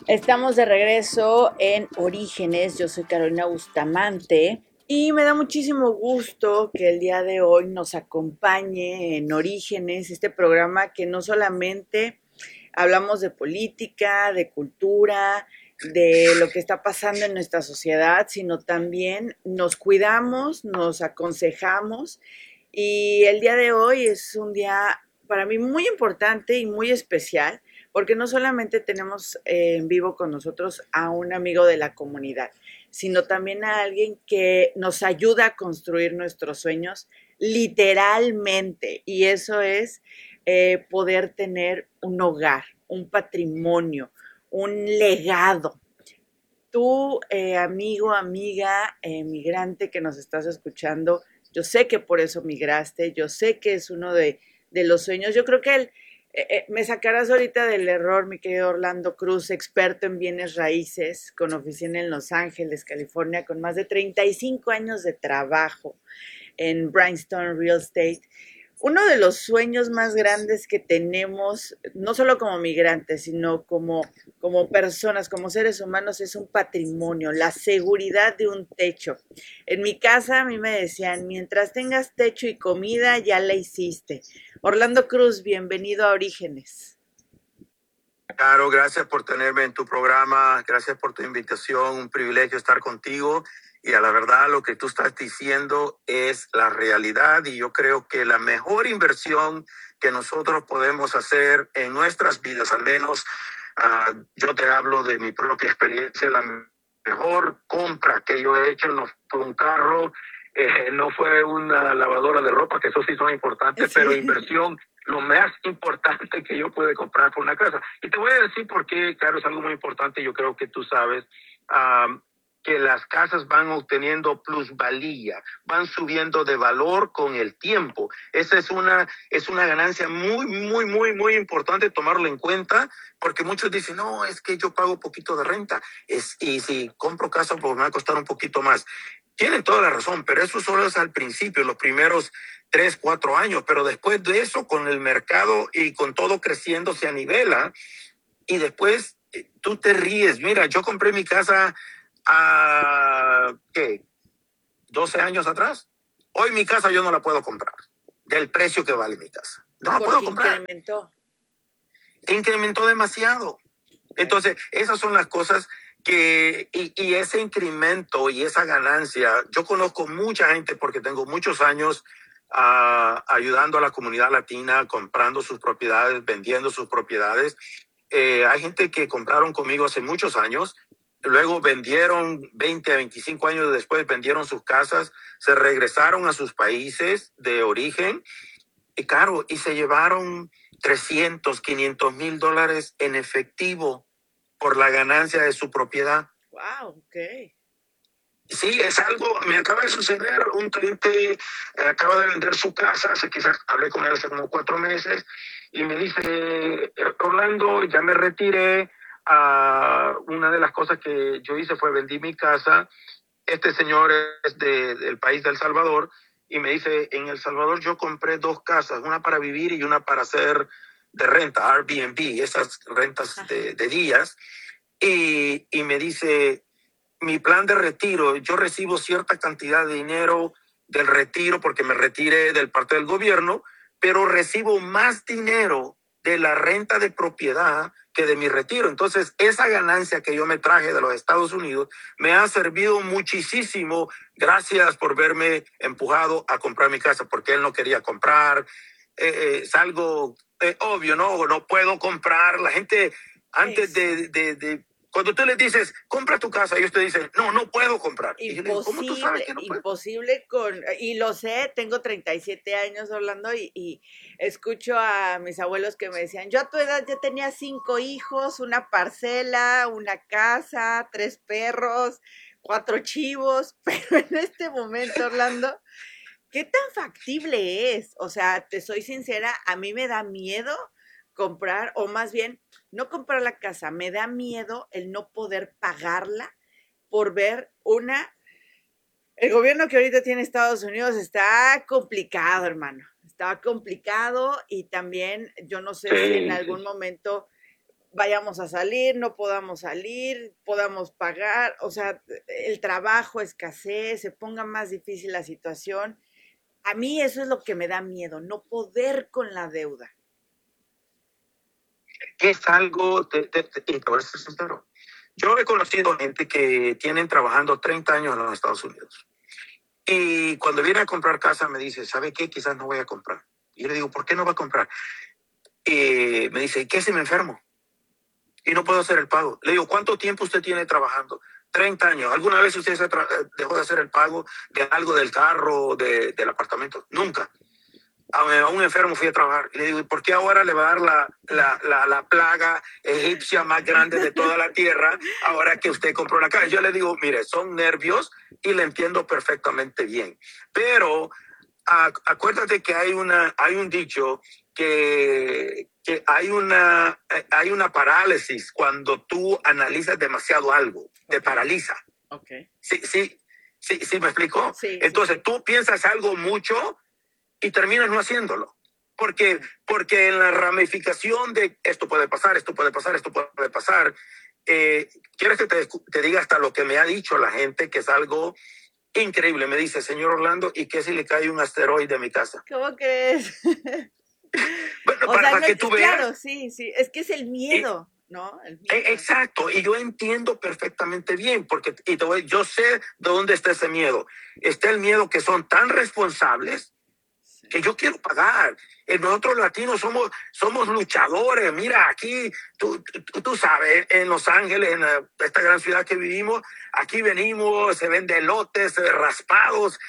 Estamos de regreso en Orígenes. Yo soy Carolina Bustamante y me da muchísimo gusto que el día de hoy nos acompañe en Orígenes, este programa que no solamente hablamos de política, de cultura, de lo que está pasando en nuestra sociedad, sino también nos cuidamos, nos aconsejamos y el día de hoy es un día para mí muy importante y muy especial porque no solamente tenemos en vivo con nosotros a un amigo de la comunidad, sino también a alguien que nos ayuda a construir nuestros sueños literalmente. Y eso es poder tener un hogar, un patrimonio, un legado. Tú, amigo, amiga, migrante que nos estás escuchando, yo sé que por eso migraste, yo sé que es uno de los sueños. Yo creo que me sacarás ahorita del error, mi querido Orlando Cruz, experto en bienes raíces, con oficina en Los Ángeles, California, con más de 35 años de trabajo en Bryanston Real Estate. Uno de los sueños más grandes que tenemos, no solo como migrantes, sino como personas, como seres humanos, es un patrimonio, la seguridad de un techo. En mi casa a mí me decían, mientras tengas techo y comida, ya la hiciste. Orlando Cruz, bienvenido a Orígenes. Caro, gracias por tenerme en tu programa, gracias por tu invitación, un privilegio estar contigo y a la verdad lo que tú estás diciendo es la realidad y yo creo que la mejor inversión que nosotros podemos hacer en nuestras vidas, al menos yo te hablo de mi propia experiencia, la mejor compra que yo he hecho no fue un carro, no fue una lavadora de ropa, que eso sí son importantes, pero Sí. inversión lo más importante que yo pude comprar fue una casa. Y te voy a decir por qué, claro, es algo muy importante, yo creo que tú sabes, que las casas van obteniendo plusvalía, van subiendo de valor con el tiempo. Esa es una ganancia muy importante tomarlo en cuenta, porque muchos dicen, no, es que yo pago poquito de renta, y si compro casa, pues me va a costar un poquito más. Tienen toda la razón, pero eso solo es al principio, los primeros 3, 4 años, pero después de eso, con el mercado y con todo creciendo, se anivela y después tú te ríes. Mira, yo compré mi casa a, ¿qué? 12 años atrás. Hoy mi casa yo no la puedo comprar del precio que vale mi casa. No la puedo Porque comprar. incrementó. Incrementó demasiado. Entonces, esas son las cosas y ese incremento y esa ganancia, yo conozco mucha gente porque tengo muchos años ayudando a la comunidad latina, comprando sus propiedades, vendiendo sus propiedades. Hay gente que compraron conmigo hace muchos años, luego vendieron 20 a 25 años después, vendieron sus casas, se regresaron a sus países de origen y claro, y se llevaron 300, 500 mil dólares en efectivo por la ganancia de su propiedad. Wow, ok. Sí, es algo, me acaba de suceder, un cliente acaba de vender su casa, hace quizás hablé con él hace como 4 meses, y me dice, Orlando, ya me retiré, una de las cosas que yo hice fue vendí mi casa, este señor es del país de El Salvador, y me dice, en El Salvador yo compré 2 casas, una para vivir y una para hacer de renta, Airbnb, esas rentas de días, y me dice, mi plan de retiro, yo recibo cierta cantidad de dinero del retiro porque me retiré del parte del gobierno, pero recibo más dinero de la renta de propiedad que de mi retiro. Entonces, esa ganancia que yo me traje de los Estados Unidos me ha servido muchísimo. Gracias por verme empujado a comprar mi casa, porque él no quería comprar. Es algo obvio, ¿no? No puedo comprar. La gente, antes cuando tú les dices, compra tu casa, ellos te dicen, no, no puedo comprar. Y yo le digo, ¿cómo tú sabes Imposible, que no puedes? imposible y lo sé, tengo 37 años hablando y escucho a mis abuelos que me decían, yo a tu edad ya tenía 5 hijos, una parcela, una casa, 3 perros, 4 chivos, pero en este momento, Orlando, ¿qué tan factible es? O sea, te soy sincera, a mí me da miedo comprar, o más bien, no comprar la casa, me da miedo el no poder pagarla por ver el gobierno que ahorita tiene Estados Unidos está complicado, hermano. Está complicado y también yo no sé si en Sí, sí. algún momento vayamos a salir, no podamos salir, podamos pagar, o sea, el trabajo, escasez, se ponga más difícil la situación. A mí eso es lo que me da miedo, no poder con la deuda. Es algo, y te voy a ser sincero. Yo he conocido gente que tienen trabajando 30 años en los Estados Unidos. Y cuando viene a comprar casa me dice, ¿sabe qué? Quizás no voy a comprar. Y yo le digo, ¿por qué no va a comprar? Y me dice, ¿y qué si me enfermo? Y no puedo hacer el pago. Le digo, ¿cuánto tiempo usted tiene trabajando? 30 años. ¿Alguna vez usted dejó de hacer el pago de algo del carro, del apartamento? Nunca. A un enfermo fui a trabajar. Y le digo, ¿y por qué ahora le va a dar la plaga egipcia más grande de toda la tierra ahora que usted compró la casa? Yo le digo, mire, son nervios y le entiendo perfectamente bien. Pero acuérdate que hay un dicho que hay una parálisis cuando tú analizas demasiado algo, te paraliza. Okay. Sí, sí, sí, sí, ¿me explicó? Sí, Entonces sí. tú piensas algo mucho y terminas no haciéndolo. Porque en la ramificación de esto puede pasar, esto puede pasar, esto puede pasar, quieres que te diga hasta lo que me ha dicho la gente, que es algo increíble. Me dice, señor Orlando, ¿y qué si le cae un asteroide a mi casa? ¿Cómo crees? Bueno, O sea, no, para que tú claro, veas. sí, sí, es que es el Y, miedo, ¿no? El miedo. exacto, y yo entiendo perfectamente bien, porque yo sé de dónde está ese miedo. Está el miedo que son tan responsables Sí. que yo quiero pagar. Nosotros latinos somos luchadores. Mira, aquí, tú sabes, en Los Ángeles, en esta gran ciudad que vivimos, aquí venimos, se venden elotes, raspados,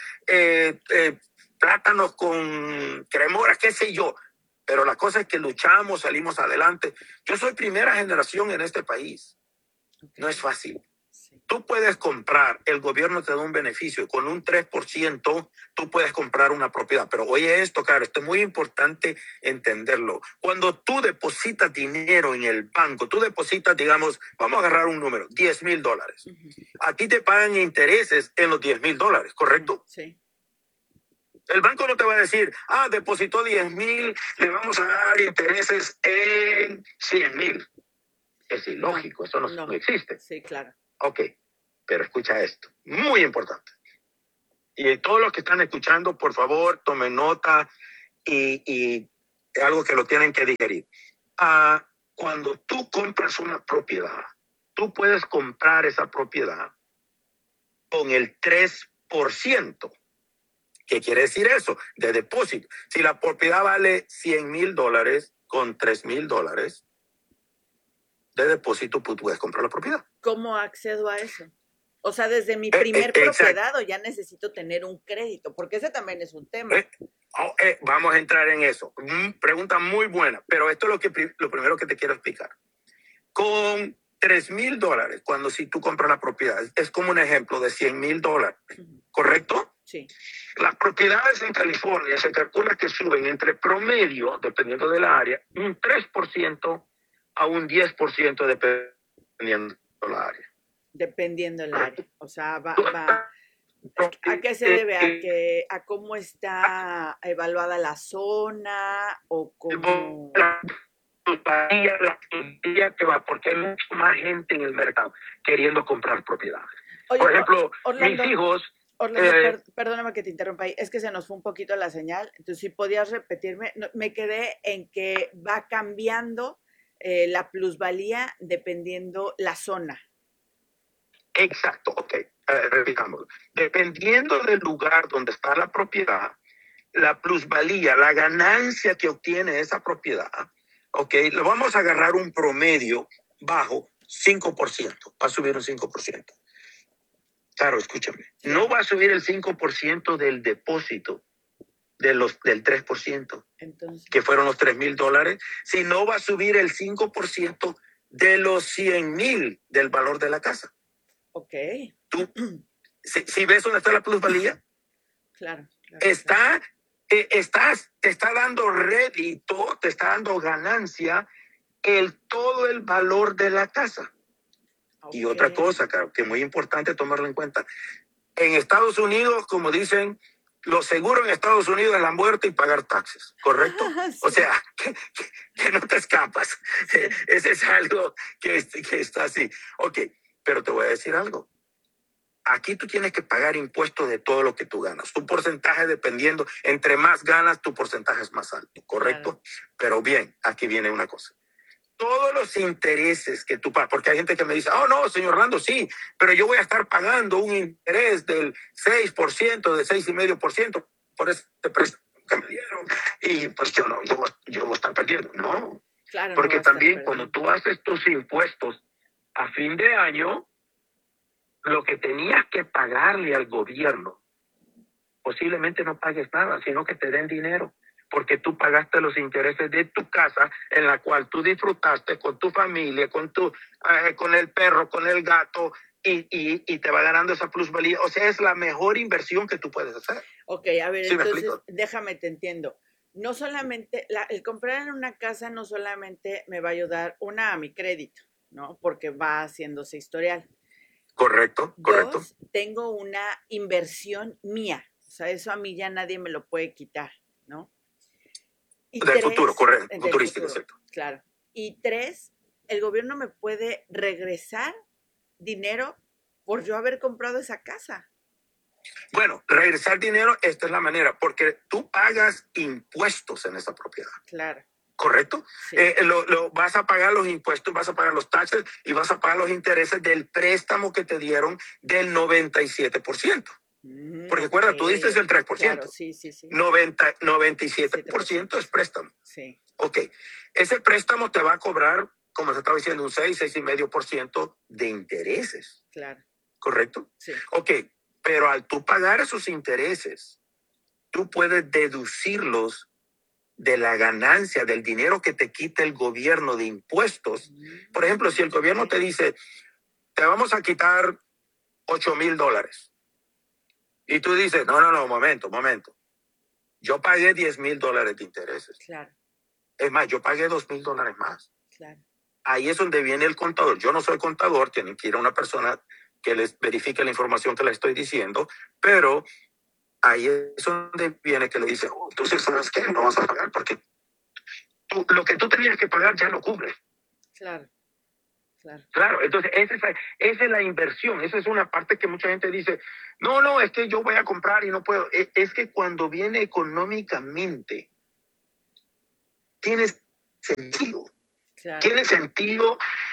plátanos con cremora, qué sé yo. Pero la cosa es que luchamos, salimos adelante. Yo soy primera generación en este país. Okay. No es fácil. Sí. Tú puedes comprar, el gobierno te da un beneficio, con un 3% tú puedes comprar una propiedad. Pero oye esto, claro, esto es muy importante entenderlo. Cuando tú depositas dinero en el banco, tú depositas, digamos, vamos a agarrar un número, $10,000. A ti te pagan intereses en los $10,000, ¿correcto? Sí. El banco no te va a decir, depositó 10,000, le vamos a dar intereses en 100,000. Es No, ilógico, eso no no. existe. Sí, claro. Ok, pero escucha esto, muy importante. Y todos los que están escuchando, por favor, tomen nota y es algo que lo tienen que digerir. Cuando tú compras una propiedad, tú puedes comprar esa propiedad con el 3%. ¿Qué quiere decir eso? De depósito. Si la propiedad vale $100,000, con $3,000 de depósito, tú puedes comprar la propiedad. ¿Cómo accedo a eso? O sea, desde mi primer Exacto. propiedad o ya necesito tener un crédito, porque ese también es un tema. Vamos a entrar en eso. Pregunta muy buena, pero esto es lo primero que te quiero explicar. Con $3,000, cuando si tú compras la propiedad, es como un ejemplo de $100,000, ¿correcto? Sí. Las propiedades en California se calcula que suben entre promedio, dependiendo del área, un 3% a un 10% dependiendo del área. Dependiendo del área. O sea, Tú va. ¿A qué se debe? ¿A cómo está evaluada la zona o cómo? la que va, porque hay mucha más gente en el mercado queriendo comprar propiedades. Oye, Por ejemplo, mis Orlando, hijos, Orlando, perdóname que te interrumpa ahí, es que se nos fue un poquito la señal, entonces si podías repetirme, me quedé en que va cambiando la plusvalía dependiendo la zona. exacto, ok, repitamos. Dependiendo del lugar donde está la propiedad, la plusvalía, la ganancia que obtiene esa propiedad, ok, lo vamos a agarrar un promedio bajo 5%, va a subir un 5%. Claro, escúchame, Sí. no va a subir el 5% del depósito del 3%, Entonces, que fueron los $3,000, sino va a subir el 5% de los 100,000 del valor de la casa. ok. Tú, si ves dónde está la plusvalía, Claro, claro, está, te está dando rédito, te está dando ganancia todo el valor de la casa. claro. Y Ok. otra cosa, claro, que es muy importante tomarlo en cuenta. En Estados Unidos, como dicen, lo seguro en Estados Unidos es la muerte y pagar taxes, ¿correcto? Sí. O sea, que no te escapas. Sí. Ese es algo que está así. Ok, pero te voy a decir algo. Aquí tú tienes que pagar impuestos de todo lo que tú ganas. Tu porcentaje dependiendo, entre más ganas, tu porcentaje es más alto, ¿correcto? Claro. Pero bien, aquí viene una cosa. Todos los intereses que tú pagas, porque hay gente que me dice, oh no, señor Orlando, sí, pero yo voy a estar pagando un interés del 6%, de 6,5% por este préstamo que me dieron. Y pues yo voy a estar perdiendo. No, claro, porque no también cuando tú haces tus impuestos a fin de año, lo que tenías que pagarle al gobierno, posiblemente no pagues nada, sino que te den dinero, porque tú pagaste los intereses de tu casa en la cual tú disfrutaste con tu familia, con el perro, con el gato, y te va ganando esa plusvalía. O sea, es la mejor inversión que tú puedes hacer. Ok, a ver, ¿sí entonces déjame, te entiendo. No solamente, el comprar en una casa no solamente me va a ayudar, a mi crédito, ¿no? Porque va haciéndose historial. Correcto, correcto. Dos, tengo una inversión mía. O sea, eso a mí ya nadie me lo puede quitar, ¿no? Y del futuro, correcto, futurístico, exacto. Claro. Y tres, el gobierno me puede regresar dinero por yo haber comprado esa casa. Bueno, regresar dinero, esta es la manera, porque tú pagas impuestos en esa propiedad. Claro. ¿Correcto? Sí. Vas a pagar los impuestos, vas a pagar los taxes y vas a pagar los intereses del préstamo que te dieron del 97%. Porque recuerda, tú dices el 3%. Claro, sí. 97% es préstamo. Sí. Ok. Ese préstamo te va a cobrar, como se estaba diciendo, un 6,5% de intereses. Claro. ¿Correcto? Sí. Ok. Pero al tú pagar esos intereses, tú puedes deducirlos de la ganancia, del dinero que te quita el gobierno de impuestos. Por ejemplo, si el gobierno te dice, te vamos a quitar $8,000. Y tú dices, no, momento. Yo pagué $10,000 de intereses. Claro. Es más, yo pagué $2,000 más. Claro. Ahí es donde viene el contador. Yo no soy contador, tienen que ir a una persona que les verifique la información que les estoy diciendo, pero ahí es donde viene que le dice, entonces, ¿sabes qué? No vas a pagar porque lo que tú tenías que pagar ya lo cubre. Claro. Claro, entonces esa es la inversión. Esa es una parte que mucha gente dice, no, es que yo voy a comprar y no puedo. Es que cuando viene económicamente, tiene sentido. Claro. Tiene sentido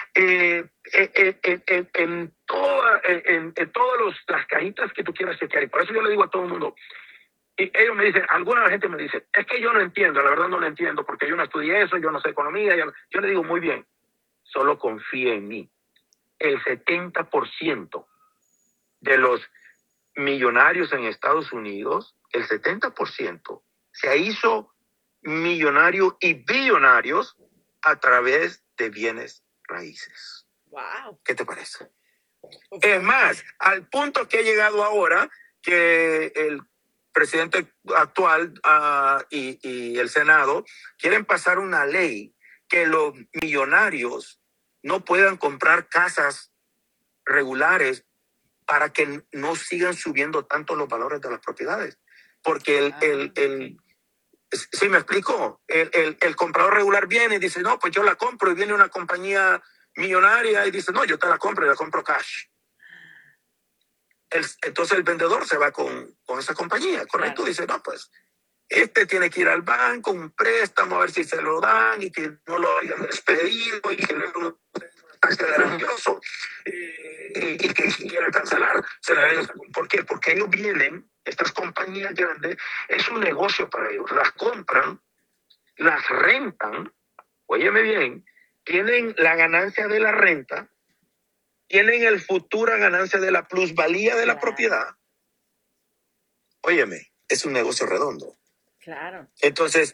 en todas las cajitas que tú quieras chequear. Y por eso yo le digo a todo el mundo, y ellos me dicen, alguna gente me dice, es que yo no entiendo, la verdad no lo entiendo, porque yo no estudié eso, yo no sé economía. Yo le digo, muy bien, solo confía en mí. El 70% de los millonarios en Estados Unidos, el 70% se hizo millonario y billonarios a través de bienes raíces. Wow. ¿Qué te parece? Es más, al punto que ha llegado ahora que el presidente actual y el Senado quieren pasar una ley que los millonarios no puedan comprar casas regulares para que no sigan subiendo tanto los valores de las propiedades. Porque ¿sí me explico? El comprador regular viene y dice, no, pues yo la compro, y viene una compañía millonaria y dice, no, yo te la compro y la compro cash. Entonces el vendedor se va con esa compañía, ¿correcto? Claro. Dice, no, pues tiene que ir al banco, un préstamo, a ver si se lo dan y que no lo hayan despedido y que luego está grandioso y que si quiera cancelar, se la den. ¿Por qué? Porque ellos vienen, estas compañías grandes, es un negocio para ellos. Las compran, las rentan, óyeme bien, tienen la ganancia de la renta, tienen el futura ganancia de la plusvalía de la propiedad. Óyeme, es un negocio redondo. Claro. Entonces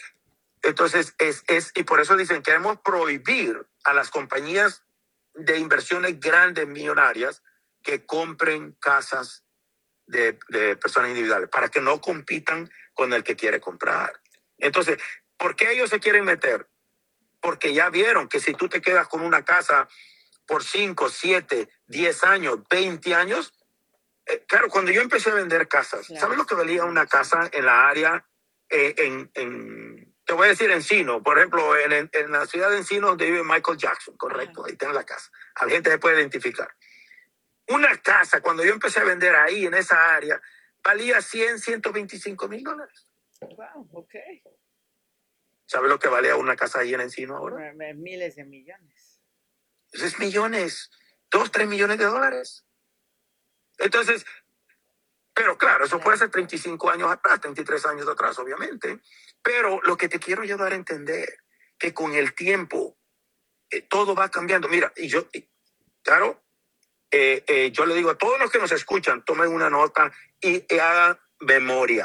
y por eso dicen, queremos prohibir a las compañías de inversiones grandes, millonarias, que compren casas de personas individuales para que no compitan con el que quiere comprar. Entonces, ¿por qué ellos se quieren meter? Porque ya vieron que si tú te quedas con una casa por 5, 7, 10 años, 20 años, Claro, cuando yo empecé a vender casas, Claro. ¿sabes lo que valía una casa en la área, te voy a decir Encino, por ejemplo, en la ciudad de Encino donde vive Michael Jackson, correcto, ahí está la casa, la gente se puede identificar. Una casa, cuando yo empecé a vender ahí, en esa área, valía $125,000. Wow, ok. ¿Sabes lo que valía una casa ahí en Encino ahora? Miles de millones. Eso es millones, 2, 3 millones de dólares. Entonces, pero claro, eso puede ser 35 años atrás, 33 años atrás, obviamente. Pero lo que te quiero yo dar a entender, que con el tiempo todo va cambiando. Mira, claro, yo le digo a todos los que nos escuchan, tomen una nota y hagan memoria.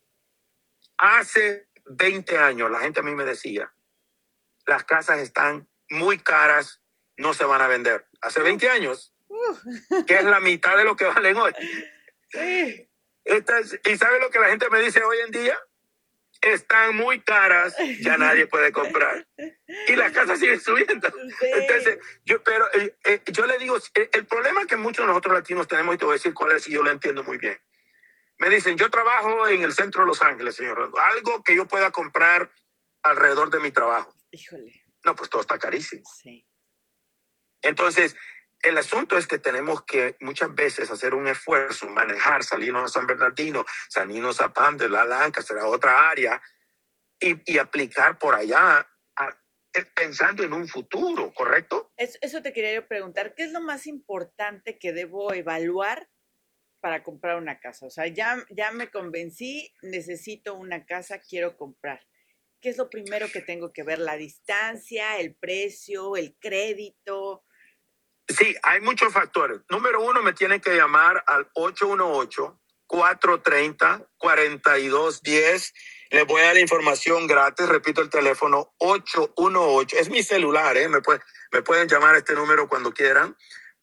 Hace 20 años la gente a mí me decía, las casas están muy caras, no se van a vender. Hace 20 años, que es la mitad de lo que valen hoy. Sí. ¿Y sabe lo que la gente me dice hoy en día? Están muy caras, ya nadie puede comprar. Y las casas siguen subiendo. Sí. Entonces, yo le digo, el problema que muchos de nosotros latinos tenemos, y te voy a decir cuál es, y yo lo entiendo muy bien. Me dicen, yo trabajo en el centro de Los Ángeles, señor. Algo que yo pueda comprar alrededor de mi trabajo. Híjole. No, pues todo está carísimo. Sí. Entonces, el asunto es que tenemos que muchas veces hacer un esfuerzo, manejar, salirnos a San Bernardino, salirnos a Pandel, a Lancaster, a otra área, y aplicar por allá, pensando en un futuro, ¿correcto? Eso te quería yo preguntar. ¿Qué es lo más importante que debo evaluar para comprar una casa? O sea, ya me convencí, necesito una casa, quiero comprar. ¿Qué es lo primero que tengo que ver? ¿La distancia, el precio, el crédito? Sí, hay muchos factores. Número uno, me tienen que llamar al 818-430-4210. Les voy a dar información gratis. Repito el teléfono, 818. Es mi celular, ¿eh? Me pueden llamar a este número cuando quieran.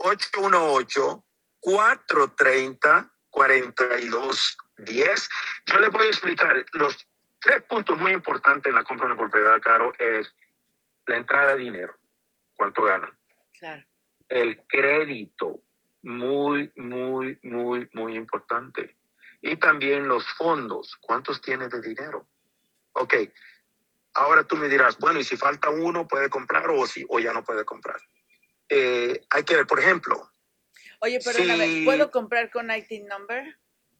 818-430-4210. Yo les voy a explicar los 3 puntos muy importantes en la compra de una propiedad, Caro, es la entrada de dinero. ¿Cuánto ganan? Claro. El crédito, muy, muy, muy, muy importante. Y también los fondos, ¿cuántos tienes de dinero? Ok, ahora tú me dirás, bueno, y si falta uno, ¿puede comprar o ya no puede comprar? Hay que ver, por ejemplo. Oye, perdóname, ¿puedo comprar con ITIN number?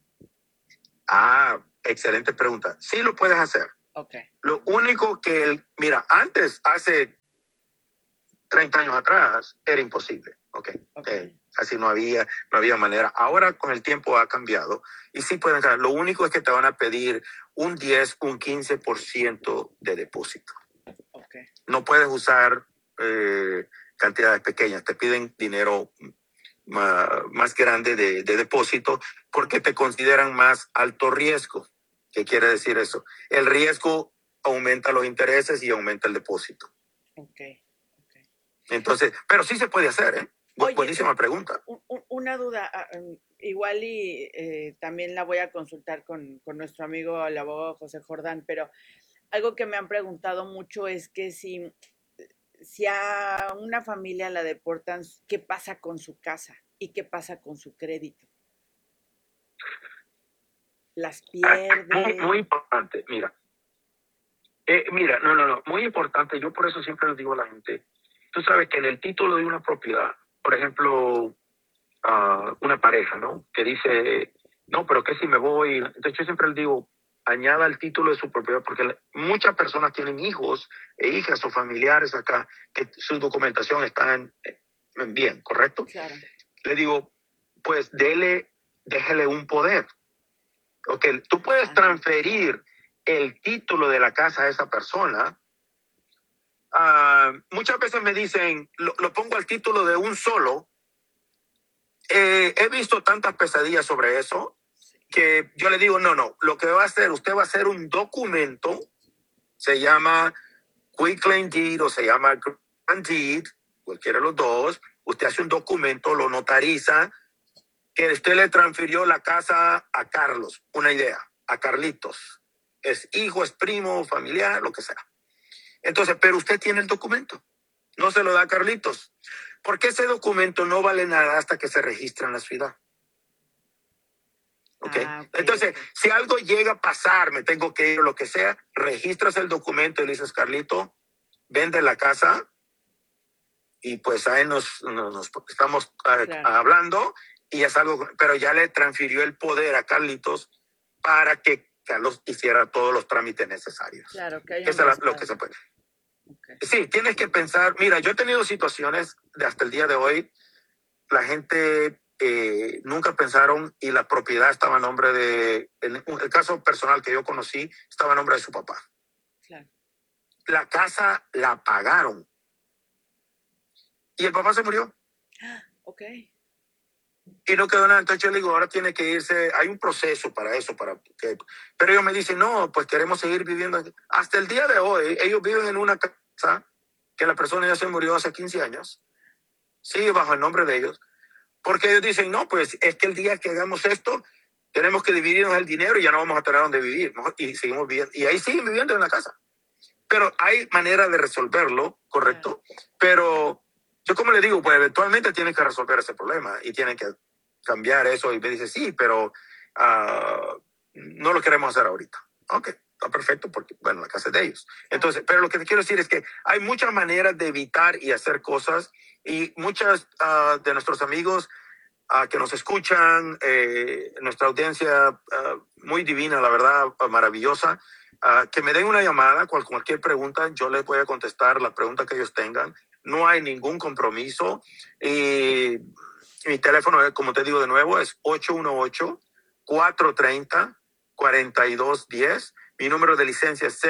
Excelente pregunta. Sí lo puedes hacer. Ok. Lo único que, mira, hace 30 años atrás, era imposible. Okay. Así no había manera. Ahora con el tiempo ha cambiado y sí pueden hacer. Lo único es que te van a pedir un 10, un 15% de depósito. Okay. No puedes usar cantidades pequeñas. Te piden dinero más grande de depósito porque te consideran más alto riesgo. ¿Qué quiere decir eso? El riesgo aumenta los intereses y aumenta el depósito. Okay. Entonces, pero sí se puede hacer, ¿eh? Oye, buenísima pregunta. Una duda, igual y también la voy a consultar con nuestro amigo el abogado José Jordán, pero algo que me han preguntado mucho es que si a una familia la deportan, ¿qué pasa con su casa y qué pasa con su crédito? ¿Las pierde? Muy importante, mira. No, muy importante. Yo por eso siempre les digo a la gente, tú sabes que en el título de una propiedad, por ejemplo, una pareja, ¿no? Que dice, no, pero ¿qué si me voy? Entonces yo siempre les digo, añada el título de su propiedad, porque muchas personas tienen hijos e hijas o familiares acá que su documentación está en bien, ¿correcto? Claro. Le digo, pues déjele un poder. Ok, tú puedes transferir el título de la casa a esa persona. Muchas veces me dicen, lo pongo al título de un solo. He visto tantas pesadillas sobre eso que yo le digo, no, lo que va a hacer, usted va a hacer un documento, se llama Quitclaim Deed o se llama Grand Deed, cualquiera de los dos. Usted hace un documento, lo notariza, que usted le transfirió la casa a Carlos, una idea, a Carlitos. Es hijo, es primo, familiar, lo que sea. Entonces, pero usted tiene el documento, no se lo da a Carlitos, porque ese documento no vale nada hasta que se registra en la ciudad. ¿ok? Ah, ok. Entonces, si algo llega a pasar, me tengo que ir o lo que sea, registras el documento y le dices, Carlito, vende la casa y pues ahí nos estamos Claro. hablando y es algo, pero ya le transfirió el poder a Carlitos para que Carlos hiciera todos los trámites necesarios. Claro, que haya un Eso es lo respaldo. que se puede. Okay. Sí, tienes que pensar, mira, yo he tenido situaciones de hasta el día de hoy, la gente nunca pensaron y la propiedad estaba a nombre de, en el caso personal que yo conocí, estaba a nombre de su papá. Claro. La casa la pagaron y el papá se murió. Ok. Y no quedó nada. Entonces yo le digo, ahora tiene que irse, hay un proceso para eso, pero ellos me dicen, no, pues queremos seguir viviendo aquí. Hasta el día de hoy, ellos viven en una casa que la persona ya se murió hace 15 años, sigue bajo el nombre de ellos, porque ellos dicen, no, pues es que el día que hagamos esto, tenemos que dividirnos el dinero y ya no vamos a tener dónde vivir, ¿no? Y seguimos viviendo, y ahí siguen viviendo en la casa. Pero hay manera de resolverlo, ¿correcto? Pero yo como le digo, pues eventualmente tienen que resolver ese problema y tienen que cambiar eso. Y me dice, sí, pero no lo queremos hacer ahorita. Ok, está perfecto porque, bueno, la casa es de ellos. Entonces, pero lo que te quiero decir es que hay muchas maneras de evitar y hacer cosas y muchas de nuestros amigos que nos escuchan, nuestra audiencia muy divina, la verdad, maravillosa, que me den una llamada, cualquier pregunta, yo les voy a contestar la pregunta que ellos tengan. No hay ningún compromiso. Y mi teléfono, como te digo de nuevo, es 818-430-4210. Mi número de licencia es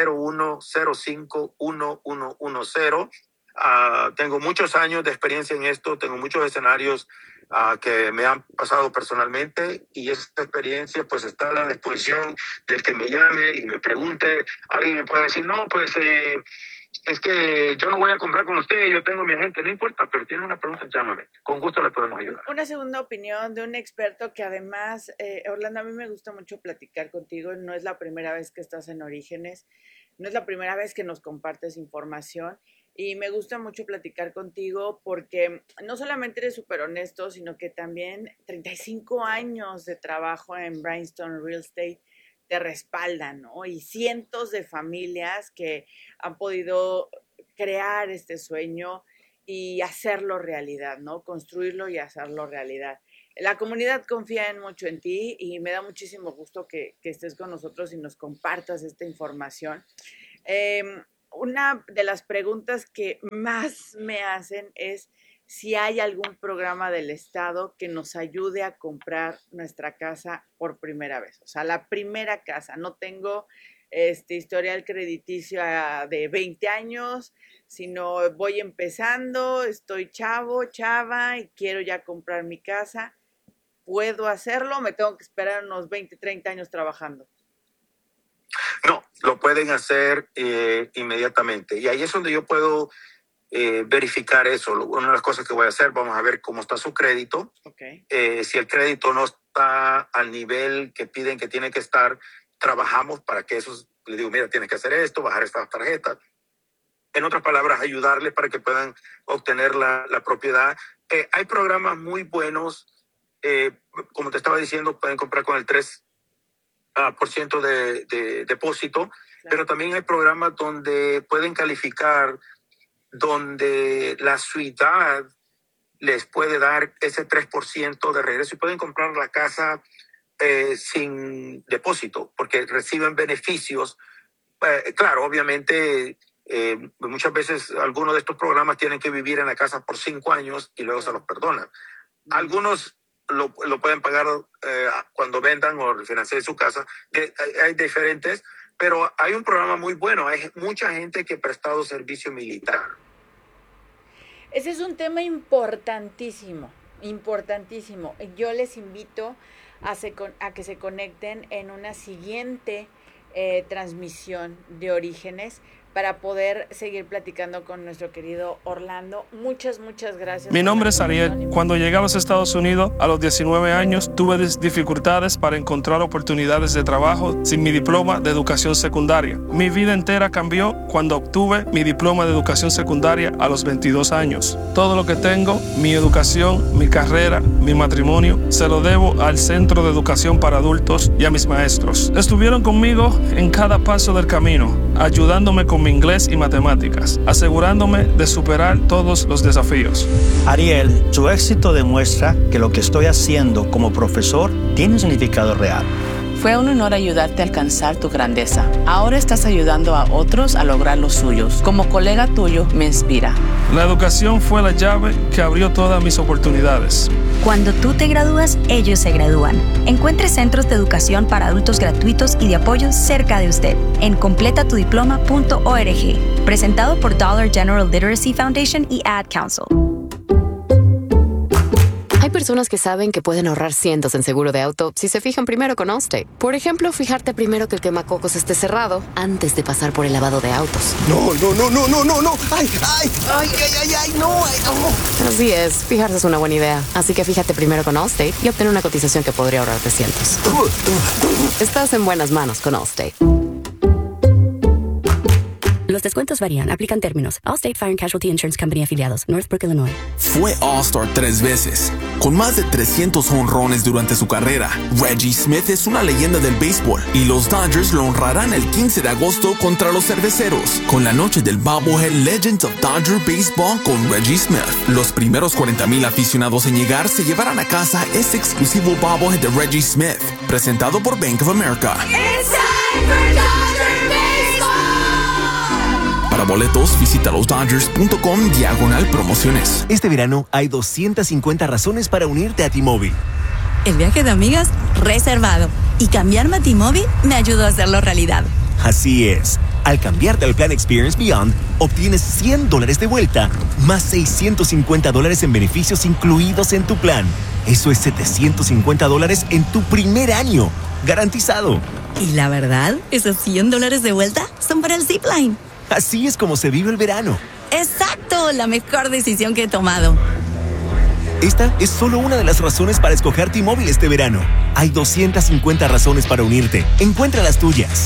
01051110. Tengo muchos años de experiencia en esto, tengo muchos escenarios que me han pasado personalmente y esta experiencia pues está a la disposición del que me llame y me pregunte. Alguien me puede decir, no, pues es que yo no voy a comprar con usted, yo tengo mi agente, no importa, pero tiene una pregunta, llámame, con gusto le podemos ayudar. Una segunda opinión de un experto que además, Orlando, a mí me gusta mucho platicar contigo, no es la primera vez que estás en Orígenes, no es la primera vez que nos compartes información y me gusta mucho platicar contigo porque no solamente eres súper honesto, sino que también 35 años de trabajo en Bryanston Real Estate te respaldan, ¿no? Y cientos de familias que han podido crear este sueño y hacerlo realidad, ¿no? Construirlo y hacerlo realidad. La comunidad confía en mucho en ti y me da muchísimo gusto que estés con nosotros y nos compartas esta información. Eh, una de las preguntas que más me hacen es si hay algún programa del Estado que nos ayude a comprar nuestra casa por primera vez. O sea, la primera casa. No tengo historial crediticio de 20 años, sino voy empezando, estoy chavo, chava y quiero ya comprar mi casa. ¿Puedo hacerlo? ¿Me tengo que esperar unos 20, 30 años trabajando? No, lo pueden hacer inmediatamente. Y ahí es donde yo puedo verificar eso. Una de las cosas que voy a hacer, vamos a ver cómo está su crédito. Okay. Si el crédito no está al nivel que piden que tiene que estar, trabajamos para que eso, le digo, mira, tienes que hacer esto, bajar estas tarjetas. En otras palabras, ayudarles para que puedan obtener la propiedad. Hay programas muy buenos, como te estaba diciendo, pueden comprar con el 3% de depósito, claro. Pero también hay programas donde pueden calificar, donde la ciudad les puede dar ese 3% de regreso y pueden comprar la casa sin depósito, porque reciben beneficios. Claro, obviamente, muchas veces algunos de estos programas tienen que vivir en la casa por 5 años y luego se los perdonan. Algunos lo pueden pagar cuando vendan o refinancien su casa. Hay diferentes, pero hay un programa muy bueno. Hay mucha gente que ha prestado servicio militar. Ese es un tema importantísimo, importantísimo. Yo les invito a que se conecten en una siguiente transmisión de Orígenes para poder seguir platicando con nuestro querido Orlando. Muchas gracias. Mi nombre es Ariel. Cuando llegué a los Estados Unidos a los 19 años, tuve dificultades para encontrar oportunidades de trabajo sin mi diploma de educación secundaria. Mi vida entera cambió cuando obtuve mi diploma de educación secundaria a los 22 años. Todo lo que tengo, mi educación, mi carrera, mi matrimonio, se lo debo al Centro de Educación para Adultos y a mis maestros. Estuvieron conmigo en cada paso del camino, ayudándome con mi inglés y matemáticas, asegurándome de superar todos los desafíos. Ariel, tu éxito demuestra que lo que estoy haciendo como profesor tiene un significado real. Fue un honor ayudarte a alcanzar tu grandeza. Ahora estás ayudando a otros a lograr los suyos. Como colega tuyo, me inspira. La educación fue la llave que abrió todas mis oportunidades. Cuando tú te gradúas, ellos se gradúan. Encuentre centros de educación para adultos gratuitos y de apoyo cerca de usted en completatudiploma.org. Presentado por Dollar General Literacy Foundation y Ad Council. Hay personas que saben que pueden ahorrar cientos en seguro de auto si se fijan primero con Allstate. Por ejemplo, fijarte primero que el quemacocos esté cerrado antes de pasar por el lavado de autos. No. ¡Ay, no! Así es, fijarse es una buena idea. Así que fíjate primero con Allstate y obtén una cotización que podría ahorrarte cientos. Estás en buenas manos con Allstate. Los descuentos varían. Aplican términos. Allstate Fire and Casualty Insurance Company afiliados. Northbrook, Illinois. Fue All-Star 3 veces. Con más de 300 jonrones durante su carrera, Reggie Smith es una leyenda del béisbol y los Dodgers lo honrarán el 15 de agosto contra los Cerveceros con la noche del Bobblehead Legends of Dodger Baseball con Reggie Smith. Los primeros 40,000 aficionados en llegar se llevarán a casa este exclusivo Bobblehead de Reggie Smith, presentado por Bank of America. It's time for Dodger Baseball. Para boletos, visita losdodgers.com/promociones. Este verano hay 250 razones para unirte a T-Mobile. El viaje de amigas reservado. Y cambiarme a T-Mobile me ayudó a hacerlo realidad. Así es. Al cambiarte al plan Experience Beyond, obtienes $100 de vuelta, más $650 en beneficios incluidos en tu plan. Eso es $750 en tu primer año. Garantizado. Y la verdad, esos $100 de vuelta son para el Zipline. Así es como se vive el verano. ¡Exacto! La mejor decisión que he tomado. Esta es solo una de las razones para escoger T-Mobile este verano. Hay 250 razones para unirte. Encuentra las tuyas.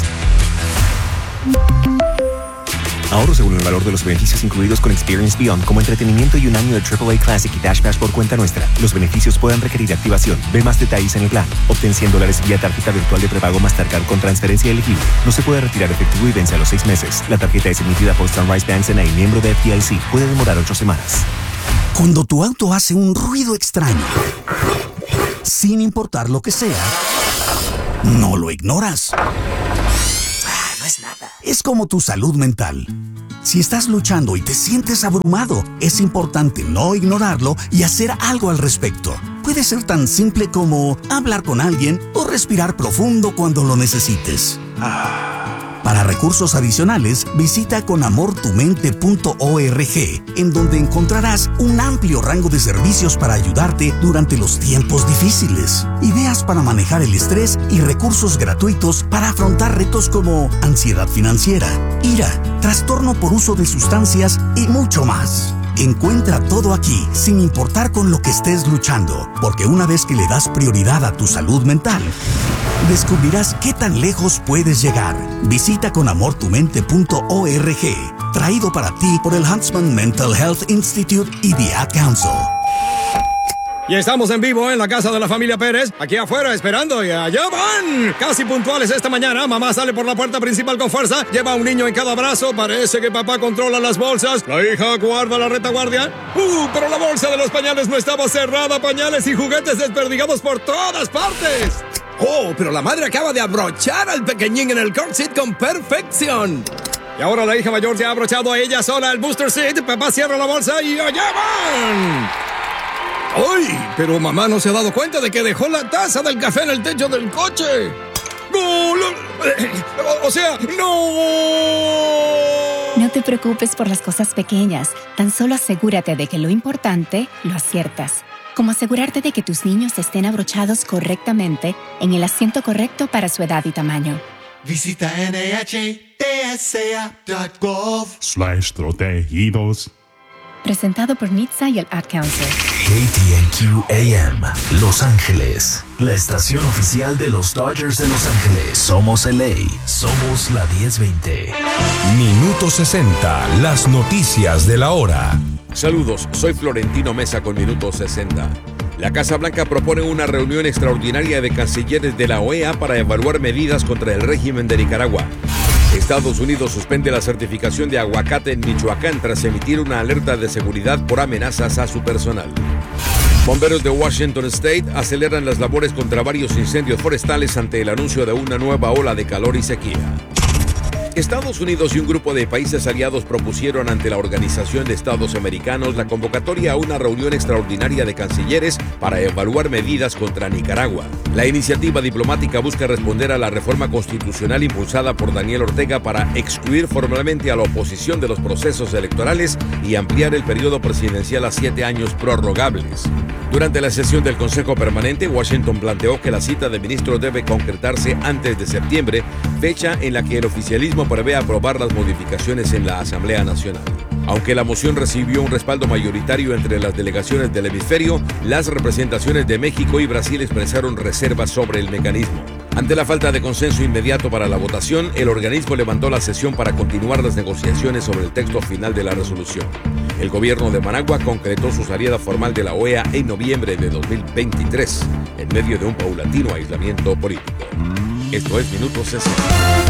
Ahorro según el valor de los beneficios incluidos con Experience Beyond, como entretenimiento y un año de AAA Classic y Dash Pass por cuenta nuestra. Los beneficios pueden requerir activación. Ve más detalles en el plan. Obtén $100 vía tarjeta virtual de prepago Mastercard con transferencia elegible. No se puede retirar efectivo y vence a los 6 meses. La tarjeta es emitida por Sunrise Bank N.A., miembro de FDIC. Puede demorar 8 semanas. Cuando tu auto hace un ruido extraño, sin importar lo que sea, no lo ignoras. No es nada. Es como tu salud mental. Si estás luchando y te sientes abrumado, es importante no ignorarlo y hacer algo al respecto. Puede ser tan simple como hablar con alguien o respirar profundo cuando lo necesites. Para recursos adicionales, visita conamortumente.org, en donde encontrarás un amplio rango de servicios para ayudarte durante los tiempos difíciles, ideas para manejar el estrés y recursos gratuitos para afrontar retos como ansiedad financiera, ira, trastorno por uso de sustancias y mucho más. Encuentra todo aquí, sin importar con lo que estés luchando, porque una vez que le das prioridad a tu salud mental, descubrirás qué tan lejos puedes llegar. Visita conamortumente.org, traído para ti por el Huntsman Mental Health Institute y The Ad Council. Y estamos en vivo en la casa de la familia Pérez, aquí afuera esperando y allá van. Casi puntuales esta mañana, mamá sale por la puerta principal con fuerza, lleva a un niño en cada brazo, parece que papá controla las bolsas, la hija guarda la retaguardia. Pero la bolsa de los pañales no estaba cerrada, pañales y juguetes desperdigados por todas partes. Pero la madre acaba de abrochar al pequeñín en el car seat con perfección. Y ahora la hija mayor ya ha abrochado a ella sola el booster seat, papá cierra la bolsa y allá van. ¡Ay! Pero mamá no se ha dado cuenta de que dejó la taza del café en el techo del coche. ¡No! O sea, ¡no! No te preocupes por las cosas pequeñas. Tan solo asegúrate de que lo importante lo aciertas. Como asegurarte de que tus niños estén abrochados correctamente en el asiento correcto para su edad y tamaño. Visita NHTSA.gov/protegidos. Presentado por NHTSA y el Ad Council. KTNQ AM, Los Ángeles. La estación oficial de los Dodgers de Los Ángeles. Somos LA. Somos la 1020. Minuto 60. Las noticias de la hora. Saludos, soy Florentino Mesa con Minuto 60. La Casa Blanca propone una reunión extraordinaria de cancilleres de la OEA para evaluar medidas contra el régimen de Nicaragua. Estados Unidos suspende la certificación de aguacate en Michoacán tras emitir una alerta de seguridad por amenazas a su personal. Bomberos de Washington State aceleran las labores contra varios incendios forestales ante el anuncio de una nueva ola de calor y sequía. Estados Unidos y un grupo de países aliados propusieron ante la Organización de Estados Americanos la convocatoria a una reunión extraordinaria de cancilleres para evaluar medidas contra Nicaragua. La iniciativa diplomática busca responder a la reforma constitucional impulsada por Daniel Ortega para excluir formalmente a la oposición de los procesos electorales y ampliar el periodo presidencial a 7 años prorrogables. Durante la sesión del Consejo Permanente, Washington planteó que la cita de ministros debe concretarse antes de septiembre, fecha en la que el oficialismo prevé aprobar las modificaciones en la Asamblea Nacional. Aunque la moción recibió un respaldo mayoritario entre las delegaciones del hemisferio, las representaciones de México y Brasil expresaron reservas sobre el mecanismo. Ante la falta de consenso inmediato para la votación, el organismo levantó la sesión para continuar las negociaciones sobre el texto final de la resolución. El gobierno de Managua concretó su salida formal de la OEA en noviembre de 2023, en medio de un paulatino aislamiento político. Esto es Minuto 60.